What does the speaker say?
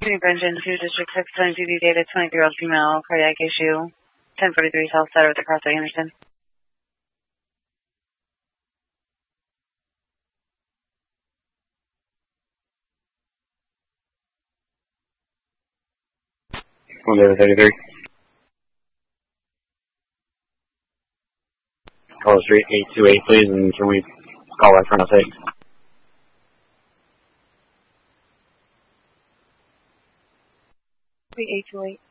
Engine 2, District 6, Time duty data, 23-year-old female, cardiac issue, 1043 South Side of the Crossway, Anderson. One David 33. Call Street 828, please, and can we call back front outside? Street 828.